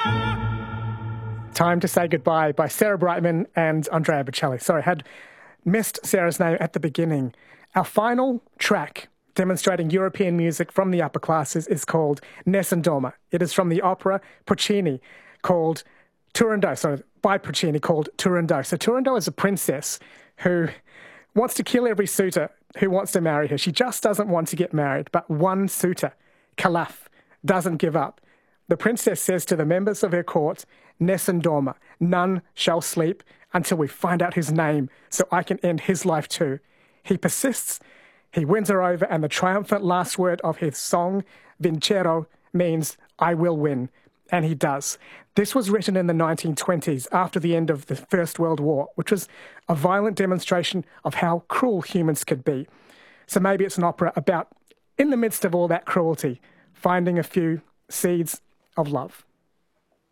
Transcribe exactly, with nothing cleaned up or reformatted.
Time to Say Goodbye by Sarah Brightman and Andrea Bocelli. Sorry, I had missed Sarah's name at the beginning. Our final track demonstrating European music from the upper classes is called Nessun Dorma. It is from the opera Puccini called Turandot, sorry, by Puccini called Turandot. So Turandot is a princess who wants to kill every suitor who wants to marry her. She just doesn't want to get married, but one suitor, Calaf, doesn't give up. The princess says to the members of her court, Nessun Dorma, none shall sleep until we find out his name so I can end his life too. He persists, he wins her over, and the triumphant last word of his song, Vincerò, means I will win. And he does. This was written in the nineteen twenties after the end of the First World War, which was a violent demonstration of how cruel humans could be. So maybe it's an opera about, in the midst of all that cruelty, finding a few seeds of love.